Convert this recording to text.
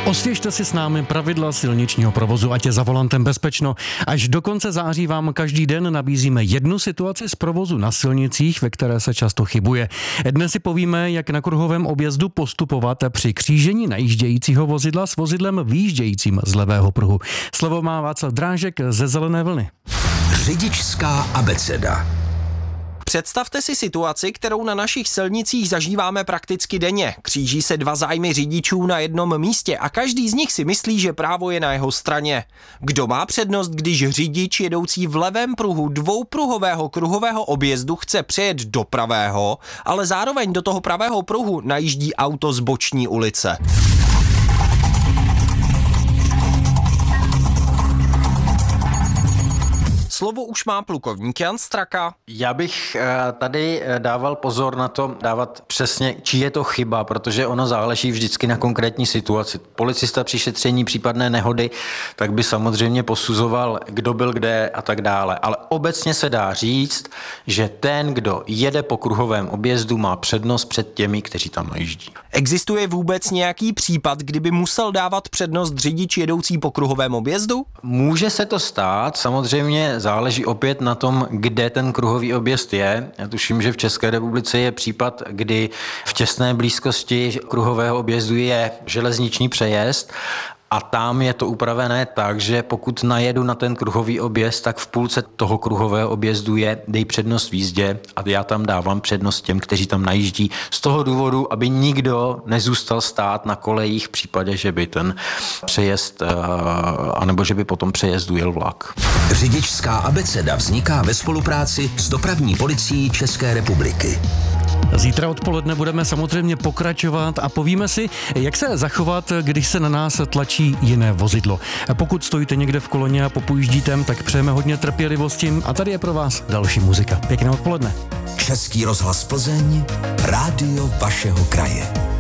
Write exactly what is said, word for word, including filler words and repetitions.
Osvěžte si s námi pravidla silničního provozu, ať je za volantem bezpečno. Až do konce září vám každý den nabízíme jednu situaci z provozu na silnicích, ve které se často chybuje. Dnes si povíme, jak na kruhovém objezdu postupovat při křížení najíždějícího vozidla s vozidlem výjíždějícím z levého pruhu. Slovo má Václav Drážek ze Zelené vlny. Řidičská abeceda. Představte si situaci, kterou na našich silnicích zažíváme prakticky denně. Kříží se dva zájmy řidičů na jednom místě a každý z nich si myslí, že právo je na jeho straně. Kdo má přednost, když řidič jedoucí v levém pruhu dvoupruhového kruhového objezdu chce přejet do pravého, ale zároveň do toho pravého pruhu najíždí auto z boční ulice? Slovo už má plukovník Jan Straka. Já bych tady dával pozor na to, dávat přesně, či je to chyba, protože ono záleží vždycky na konkrétní situaci. Policista při šetření případné nehody, tak by samozřejmě posuzoval, kdo byl kde a tak dále. Ale obecně se dá říct, že ten, kdo jede po kruhovém objezdu, má přednost před těmi, kteří tam najíždí. Existuje vůbec nějaký případ, kdyby musel dávat přednost řidič jedoucí po kruhovém objezdu? Může se to stát, samozřejmě záleží opět na tom, kde ten kruhový objezd je. Já tuším, že v České republice je případ, kdy v těsné blízkosti kruhového objezdu je železniční přejezd a tam je to upravené tak, že pokud najedu na ten kruhový objezd, tak v půlce toho kruhového objezdu je dej přednost v jízdě a já tam dávám přednost těm, kteří tam najíždí. Z toho důvodu, aby nikdo nezůstal stát na kolejích v případě, že by ten přejezd, anebo že by po tom přejezdu jel vlak. Řidičská abeceda vzniká ve spolupráci s Dopravní policií České republiky. Zítra odpoledne budeme samozřejmě pokračovat a povíme si, jak se zachovat, když se na nás tlačí jiné vozidlo. Pokud stojíte někde v koloně a popojíždíte, tak přejeme hodně trpělivosti a tady je pro vás další muzika. Pěkné odpoledne. Český rozhlas Plzeň, rádio vašeho kraje.